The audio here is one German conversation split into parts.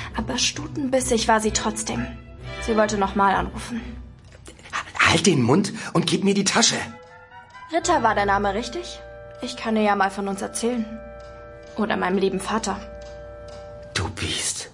Aber stutenbissig war sie trotzdem. Sie wollte nochmal anrufen. Halt den Mund und gib mir die Tasche. Ritter war der Name, richtig? Ich kann dir ja mal von uns erzählen. Oder meinem lieben Vater. Du Biest.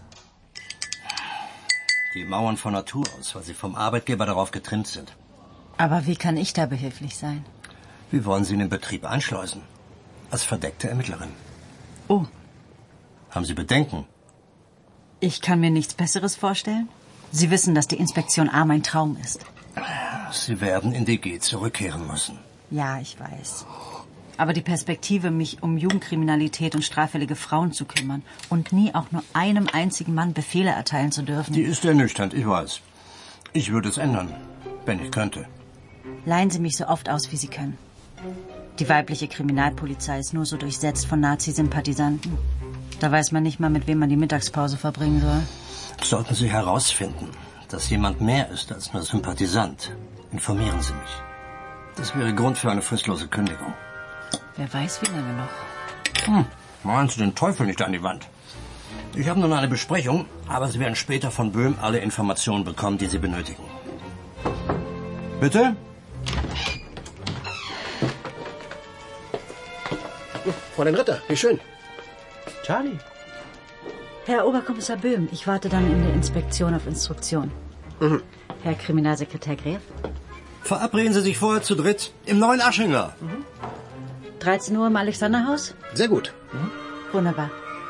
Die Mauern von Natur aus, weil sie vom Arbeitgeber darauf getrimmt sind. Aber wie kann ich da behilflich sein? Wir wollen Sie in den Betrieb einschleusen. Als verdeckte Ermittlerin. Oh. Haben Sie Bedenken? Ich kann mir nichts Besseres vorstellen. Sie wissen, dass die Inspektion A mein Traum ist. Sie werden in die G zurückkehren müssen. Ja, ich weiß. Aber die Perspektive, mich um Jugendkriminalität und straffällige Frauen zu kümmern und nie auch nur einem einzigen Mann Befehle erteilen zu dürfen. Die ist ernüchternd, ich weiß. Ich würde es ändern, wenn ich könnte. Leihen Sie mich so oft aus, wie Sie können. Die weibliche Kriminalpolizei ist nur so durchsetzt von Nazi-Sympathisanten. Da weiß man nicht mal, mit wem man die Mittagspause verbringen soll. Sollten Sie herausfinden, dass jemand mehr ist als nur Sympathisant, informieren Sie mich. Das wäre Grund für eine fristlose Kündigung. Wer weiß, wie lange noch. Malen Sie den Teufel nicht an die Wand. Ich habe nun eine Besprechung, aber Sie werden später von Böhm alle Informationen bekommen, die Sie benötigen. Bitte? Fräulein Ritter, wie schön. Charlie. Herr Oberkommissar Böhm, ich warte dann in der Inspektion auf Instruktion. Mhm. Herr Kriminalsekretär Gräf? Verabreden Sie sich vorher zu dritt im neuen Aschinger. 13 Uhr im Alexanderhaus? Sehr gut. Wunderbar.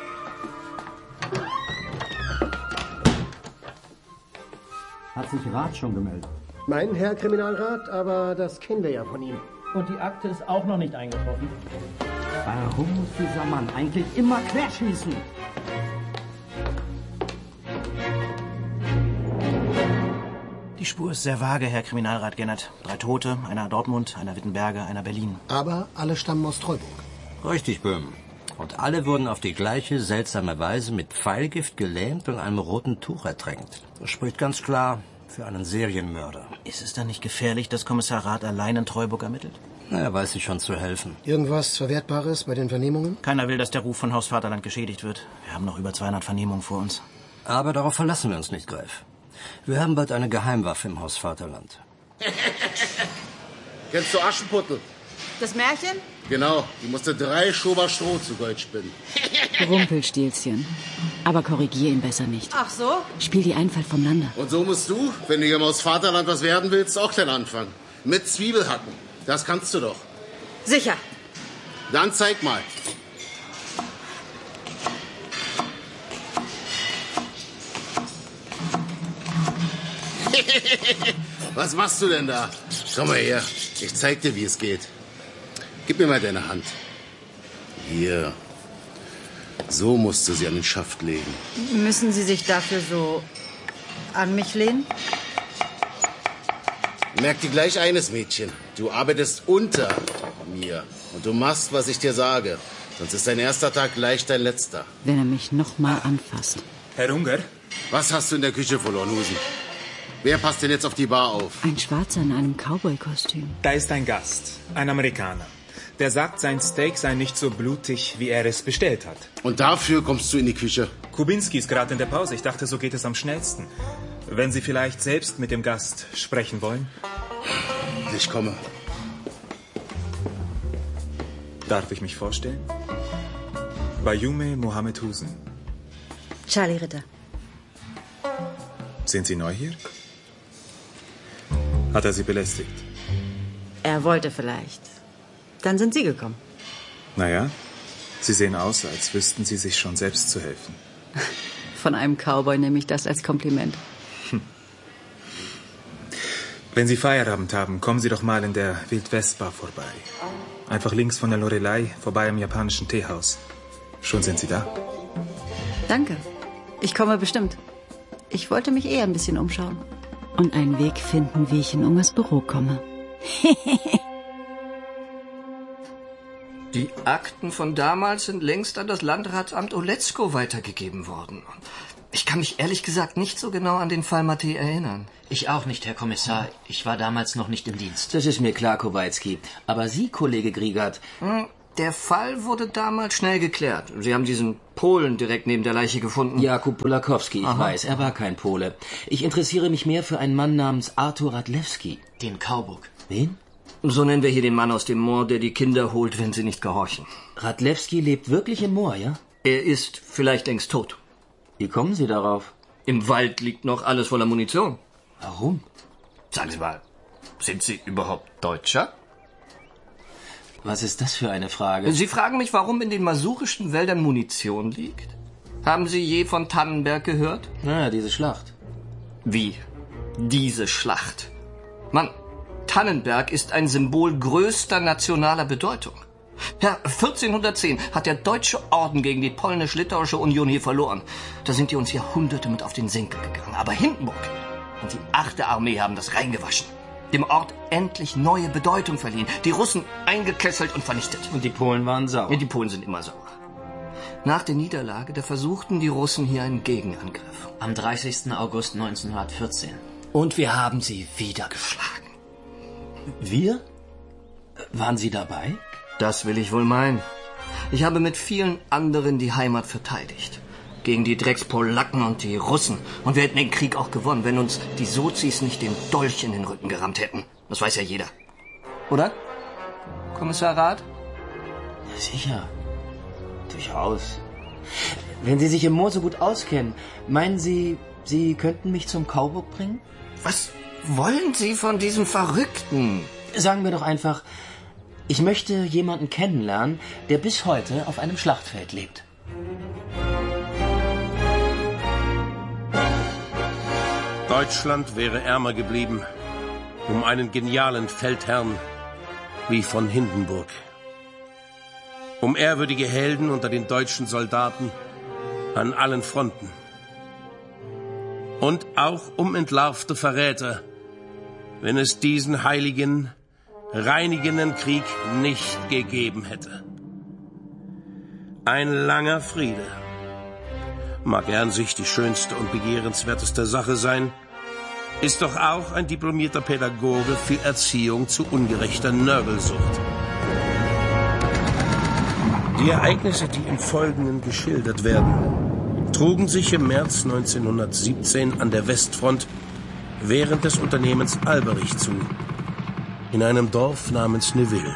Hat sich Rat schon gemeldet? Mein Herr Kriminalrat, aber das kennen wir ja von ihm. Und die Akte ist auch noch nicht eingetroffen. Warum muss dieser Mann eigentlich immer querschießen? Die Spur ist sehr vage, Herr Kriminalrat Gennert. 3 Tote, einer Dortmund, einer Wittenberge, einer Berlin. Aber alle stammen aus Treuburg. Richtig, Böhm. Und alle wurden auf die gleiche seltsame Weise mit Pfeilgift gelähmt und einem roten Tuch ertränkt. Das spricht ganz klar für einen Serienmörder. Ist es dann nicht gefährlich, dass Kommissar Rath allein in Treuburg ermittelt? Na, er weiß sich schon zu helfen. Irgendwas Verwertbares bei den Vernehmungen? Keiner will, dass der Ruf von Haus Vaterland geschädigt wird. Wir haben noch über 200 Vernehmungen vor uns. Aber darauf verlassen wir uns nicht, Greif. Wir haben bald eine Geheimwaffe im Haus Vaterland. Kennst du Aschenputtel? Das Märchen? Genau, die musste 3 Schober Stroh zu Gold spinnen. Rumpelstilzchen. Aber korrigier ihn besser nicht. Ach so? Spiel die Einfalt vom Lande. Und so musst du, wenn du hier im Haus Vaterland was werden willst, auch dann anfangen. Mit Zwiebelhacken. Das kannst du doch. Sicher. Dann zeig mal. Was machst du denn da? Komm mal her. Ich zeig dir, wie es geht. Gib mir mal deine Hand. Hier. So musst du sie an den Schaft legen. Müssen Sie sich dafür so an mich lehnen? Merk dir gleich eines, Mädchen. Du arbeitest unter mir. Und du machst, was ich dir sage. Sonst ist dein erster Tag gleich dein letzter. Wenn er mich noch mal anfasst. Herr Unger? Was hast du in der Küche verloren, Husen? Wer passt denn jetzt auf die Bar auf? Ein Schwarzer in einem Cowboy-Kostüm. Da ist ein Gast, ein Amerikaner. Der sagt, sein Steak sei nicht so blutig, wie er es bestellt hat. Und dafür kommst du in die Küche? Kubinski ist gerade in der Pause. Ich dachte, so geht es am schnellsten. Wenn Sie vielleicht selbst mit dem Gast sprechen wollen. Ich komme. Darf ich mich vorstellen? Bayume Mohammed Husen. Charlie Ritter. Sind Sie neu hier? Hat er Sie belästigt? Er wollte vielleicht. Dann sind Sie gekommen. Naja, Sie sehen aus, als wüssten Sie sich schon selbst zu helfen. Von einem Cowboy nehme ich das als Kompliment. Wenn Sie Feierabend haben, kommen Sie doch mal in der Wildwestbar vorbei. Einfach links von der Lorelei, vorbei am japanischen Teehaus. Schon sind Sie da? Danke. Ich komme bestimmt. Ich wollte mich eher ein bisschen umschauen. Und einen Weg finden, wie ich in Ungers Büro komme. Die Akten von damals sind längst an das Landratsamt Oletzko weitergegeben worden. Ich kann mich ehrlich gesagt nicht so genau an den Fall Mattei erinnern. Ich auch nicht, Herr Kommissar. Ich war damals noch nicht im Dienst. Das ist mir klar, Kowalski. Aber Sie, Kollege Griegert... Der Fall wurde damals schnell geklärt. Sie haben diesen Polen direkt neben der Leiche gefunden. Jakub Polakowski, ich weiß, er war kein Pole. Ich interessiere mich mehr für einen Mann namens Artur Radlewski. Den Kaubuk. Wen? So nennen wir hier den Mann aus dem Moor, der die Kinder holt, wenn sie nicht gehorchen. Radlewski lebt wirklich im Moor, ja? Er ist vielleicht längst tot. Wie kommen Sie darauf? Im Wald liegt noch alles voller Munition. Warum? Sagen Sie mal, sind Sie überhaupt Deutscher? Was ist das für eine Frage? Sie fragen mich, warum in den masurischen Wäldern Munition liegt? Haben Sie je von Tannenberg gehört? Na, diese Schlacht. Wie? Diese Schlacht? Mann, Tannenberg ist ein Symbol größter nationaler Bedeutung. Ja, 1410 hat der Deutsche Orden gegen die polnisch-litauische Union hier verloren. Da sind die uns Jahrhunderte mit auf den Senkel gegangen. Aber Hindenburg und die 8. Armee haben das reingewaschen. Dem Ort endlich neue Bedeutung verliehen. Die Russen eingekesselt und vernichtet. Und die Polen waren sauer. Ja, die Polen sind immer sauer. Nach der Niederlage, da versuchten die Russen hier einen Gegenangriff. Am 30. August 1914. Und wir haben sie wieder geschlagen. Wir? Waren Sie dabei? Das will ich wohl meinen. Ich habe mit vielen anderen die Heimat verteidigt. Gegen die Dreckspolacken und die Russen. Und wir hätten den Krieg auch gewonnen, wenn uns die Sozis nicht den Dolch in den Rücken gerammt hätten. Das weiß ja jeder. Oder? Kommissar Rath? Ja, sicher. Durchaus. Wenn Sie sich im Moor so gut auskennen, meinen Sie, Sie könnten mich zum Kaubuk bringen? Was wollen Sie von diesem Verrückten? Sagen wir doch einfach, ich möchte jemanden kennenlernen, der bis heute auf einem Schlachtfeld lebt. Deutschland wäre ärmer geblieben um einen genialen Feldherrn wie von Hindenburg. Um ehrwürdige Helden unter den deutschen Soldaten an allen Fronten. Und auch um entlarvte Verräter, wenn es diesen heiligen, reinigenden Krieg nicht gegeben hätte. Ein langer Friede mag er an sich die schönste und begehrenswerteste Sache sein, ist doch auch ein diplomierter Pädagoge für Erziehung zu ungerechter Nörgelsucht. Die Ereignisse, die im Folgenden geschildert werden, trugen sich im März 1917 an der Westfront während des Unternehmens Alberich zu, in einem Dorf namens Neville.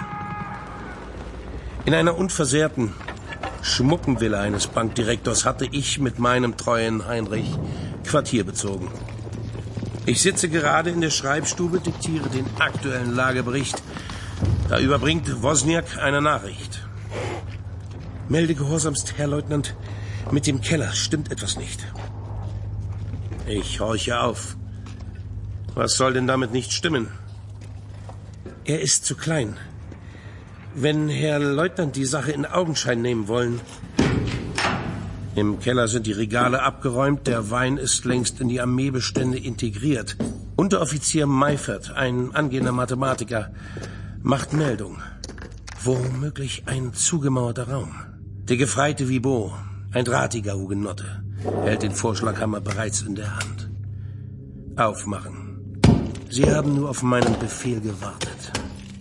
In einer unversehrten, schmucken Villa eines Bankdirektors hatte ich mit meinem treuen Heinrich Quartier bezogen. Ich sitze gerade in der Schreibstube, diktiere den aktuellen Lagebericht. Da überbringt Wozniak eine Nachricht. Melde gehorsamst, Herr Leutnant, mit dem Keller stimmt etwas nicht. Ich horche auf. Was soll denn damit nicht stimmen? Er ist zu klein. Wenn Herr Leutnant die Sache in Augenschein nehmen wollen. Im Keller sind die Regale abgeräumt, der Wein ist längst in die Armeebestände integriert. Unteroffizier Meifert, ein angehender Mathematiker, macht Meldung. Womöglich ein zugemauerter Raum. Der Gefreite Vibot, ein drahtiger Hugenotte, hält den Vorschlaghammer bereits in der Hand. Aufmachen. Sie haben nur auf meinen Befehl gewartet.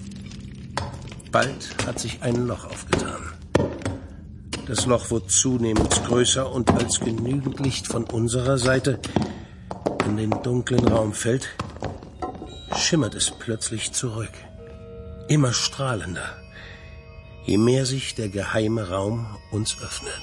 Bald hat sich ein Loch aufgetan. Das Loch wird zunehmend größer und als genügend Licht von unserer Seite in den dunklen Raum fällt, schimmert es plötzlich zurück. Immer strahlender, je mehr sich der geheime Raum uns öffnet.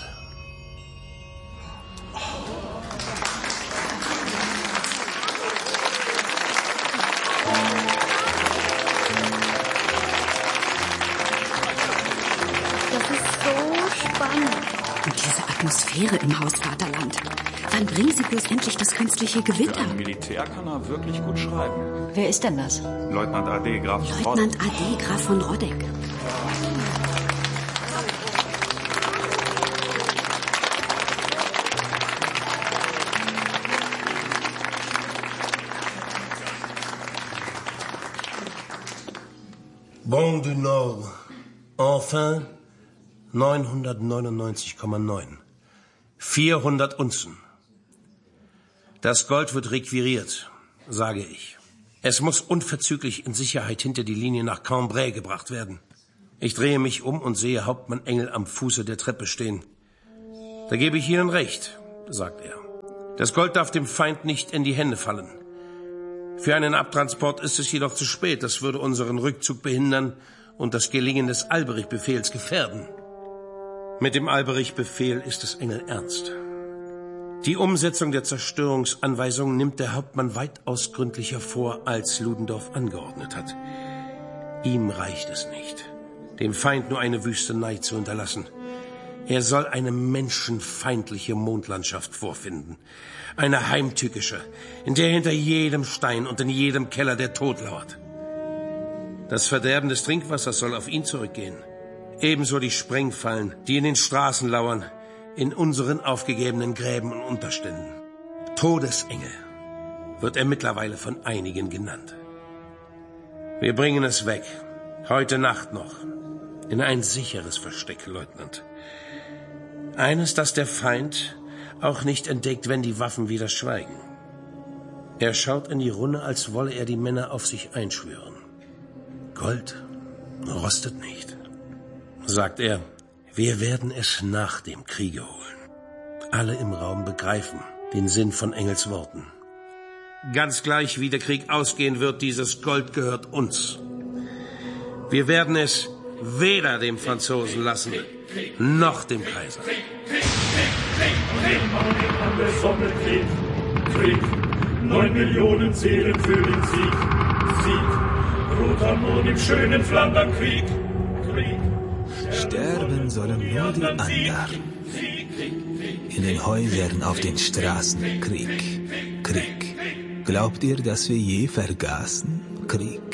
Und diese Atmosphäre im Haus Vaterland. Wann bringen Sie bloß endlich das künstliche Gewitter? Für einen Militär kann er wirklich gut schreiben. Wer ist denn das? Leutnant AD Graf von Rodek. Leutnant AD Graf von Rodek. Bon du Nord. Enfin 999,9. 400 Unzen. Das Gold wird requiriert, sage ich. Es muss unverzüglich in Sicherheit hinter die Linie nach Cambrai gebracht werden. Ich drehe mich um und sehe Hauptmann Engel am Fuße der Treppe stehen. Da gebe ich Ihnen recht, sagt er. Das Gold darf dem Feind nicht in die Hände fallen. Für einen Abtransport ist es jedoch zu spät. Das würde unseren Rückzug behindern und das Gelingen des Alberich-Befehls gefährden. Mit dem Alberich-Befehl ist es Engel ernst. Die Umsetzung der Zerstörungsanweisungen nimmt der Hauptmann weitaus gründlicher vor, als Ludendorff angeordnet hat. Ihm reicht es nicht, dem Feind nur eine Wüstenei zu hinterlassen. Er soll eine menschenfeindliche Mondlandschaft vorfinden. Eine heimtückische, in der hinter jedem Stein und in jedem Keller der Tod lauert. Das Verderben des Trinkwassers soll auf ihn zurückgehen. Ebenso die Sprengfallen, die in den Straßen lauern, in unseren aufgegebenen Gräben und Unterständen. Todesengel wird er mittlerweile von einigen genannt. Wir bringen es weg, heute Nacht noch, in ein sicheres Versteck, Leutnant. Eines, das der Feind auch nicht entdeckt, wenn die Waffen wieder schweigen. Er schaut in die Runde, als wolle er die Männer auf sich einschwören. Gold rostet nicht, sagt er. Wir werden es nach dem Kriege holen. Alle im Raum begreifen den Sinn von Engels Worten. Ganz gleich, wie der Krieg ausgehen wird, dieses Gold gehört uns. Wir werden es weder dem Franzosen lassen, noch dem Kaiser. Krieg. 9 Millionen Seelen für den Sieg. Rotamon im schönen Flandernkrieg. Sterben sollen nur die anderen. In den Häusern, auf den Straßen. Krieg. Glaubt ihr, dass wir je vergaßen? Krieg.